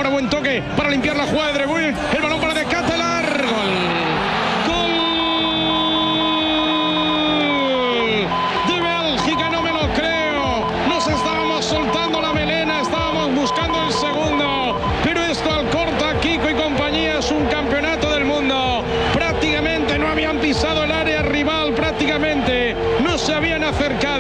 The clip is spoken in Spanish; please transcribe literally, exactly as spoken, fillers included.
Ahora buen toque para limpiar la jugada de Drebuy. El balón para Decatelar. Gol. Gol de Bélgica, no me lo creo. Nos estábamos soltando la melena, estábamos buscando el segundo. Pero esto al corta, Kiko y compañía, es un campeonato del mundo. Prácticamente no habían pisado el área rival, prácticamente no se habían acercado.